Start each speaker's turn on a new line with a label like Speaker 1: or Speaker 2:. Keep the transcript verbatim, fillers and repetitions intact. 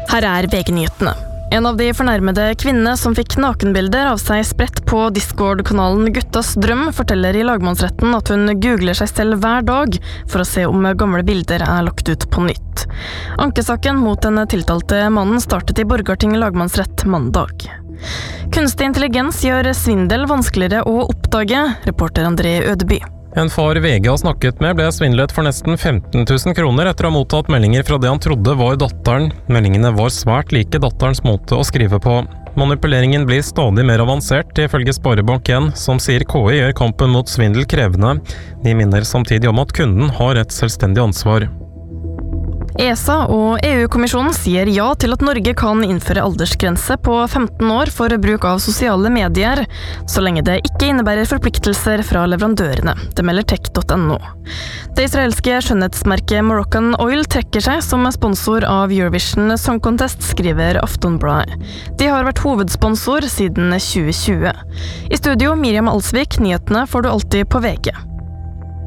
Speaker 1: Her er V G-nyhetene. En av de fornærmede kvinnene som fikk nakenbilder av seg spredt på Discord-kanalen Guttas Drøm forteller i lagmannsretten at hun googler seg selv hver dag for å se om gamle bilder er lagt ut på nytt. Ankesaken mot den tiltalte mannen startet i Borgarting lagmannsrett mandag. Kunstig intelligens gjør svindel vanskeligere å oppdage, reporter André Ødeby.
Speaker 2: En far V G har snakket med ble svindlet for nesten femten tusen kroner etter å ha mottatt meldinger fra det han trodde var datteren. Meldingene var svært like datterens måte å skrive på. Manipuleringen blir stadig mer avansert, ifølge Sparebank en, som sier K I gjør kampen mot svindel krevende. De minner samtidig om at kunden har et selvstendig ansvar.
Speaker 1: E S A og E U-kommisjonen sier ja til at Norge kan innføre aldersgrense på femten år for bruk av sosiale medier, så lenge det ikke innebærer forpliktelser fra leverandørene. Det melder tech punktum no. Det israelske skjønnhetsmerket Moroccan Oil trekker seg som sponsor av Eurovision Song Contest, skriver Aftonbladet. De har vært hovedsponsor siden tjue tjue. I studio, Miriam Alsvik, nyhetene får du alltid på V G.